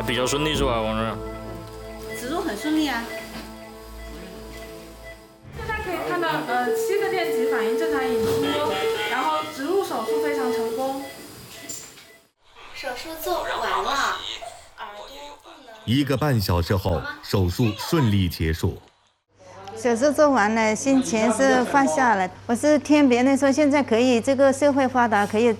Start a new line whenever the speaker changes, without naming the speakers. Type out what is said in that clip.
比较顺利是吧？我们
植入很顺利啊。
现在可以看到7个电极反应正常引出，然后植入手术非常成功。
手术做完了
1个半小时后，手术顺利结束。
手术做完了，心情是放下了。我是听别人说，现在可以这个社会发达，可以